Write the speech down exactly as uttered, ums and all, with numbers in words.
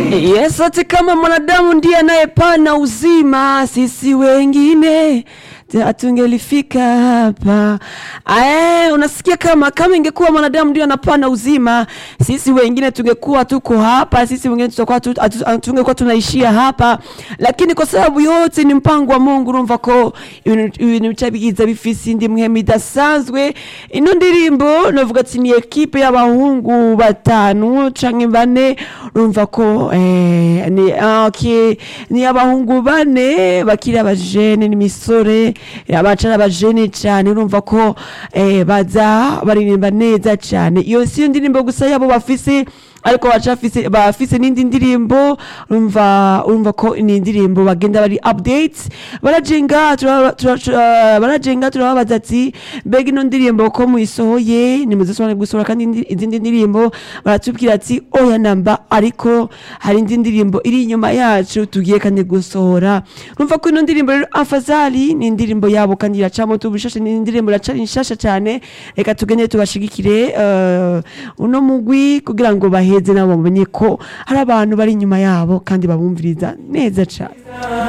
Yes, ati kama mwanadamu ndiye anayepana uzima, sisi wengine hatungelifika hapa. Ae, unasikia kama kama ingekuwa mwanadamu ndiye anapana uzima, sisi wengine tungekuwa tuko hapa, sisi wengine tutakuwa tungekuwa tunaishia hapa. Lakini kwa sababu yote ni mpango wa Mungu, urumva ko ibintu bicabigiza bifisi ndi mwemi dasanzwe. Ino ndirimbo novuga ati ni equipe y'abahungu batanu canke bane, urumva ko eh ni okay ni abahungu bane bakiri abajene n'imisore abacara abajene cyane, urumva ko eh baza baririmba neza cyane. Iyo si ndirimbo gusa yabo bafise, ariko bacafise bafise n'indi ndirimbo, urumva urumva ko ni indirimbo bagenda bari updates barajenga barajenga turababaza ati mbega ino ndirimbo ko muyisohoye ni muzisone gusohora kandi izindi ndirimbo baratubwira ati oya namba, ariko hari indi ndirimbo iri inyuma yacu tugiye kandi gusohora. Urumva ko ino ndirimbo Afazali ni indirimbo yabo kandi iracamo tubishashe, ni indirimbo iracari nshasha cyane. Reka tugende tubashigikire uh, uno mugwi kugira ngo baheze nabo bamenye ko hari abantu bari inyuma yabo kandi babumviriza neza cyane.